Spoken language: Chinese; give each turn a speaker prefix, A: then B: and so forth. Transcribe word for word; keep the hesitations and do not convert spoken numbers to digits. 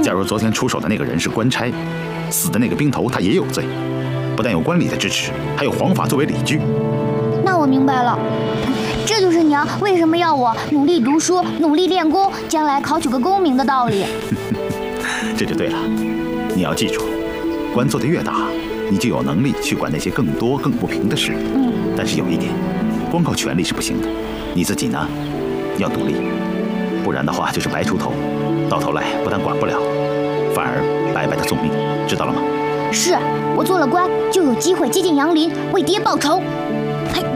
A: 假如昨天出手的那个人是官差，死的那个兵头他也有罪，不但有官吏的支持，还有皇法作为理据。
B: 那我明白了，这就是娘为什么要我努力读书、努力练功，将来考取个功名的道理。
A: 这就对了，你要记住，官做得越大，你就有能力去管那些更多、更不平的事。
B: 嗯，
A: 但是有一点，光靠权力是不行的，你自己呢，要独立，不然的话就是白出头，到头来不但管不了，反而白白的送命，知道了吗？
B: 是，我做了官就有机会接近杨林，为爹报仇。